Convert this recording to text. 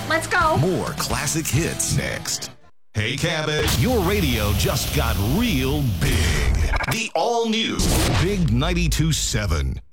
Let's go. More classic hits next. Hey, Cabbage, your radio just got real big. The all-new Big 92.7.